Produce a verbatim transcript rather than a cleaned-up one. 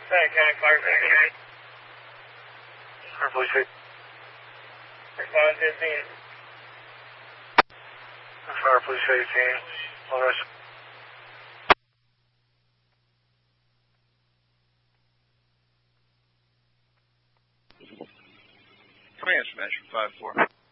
Hey, County Fire fifteen. Fire Police fifteen. Respond fifteen. Fire Police fifteen. All right. Command Smash five four.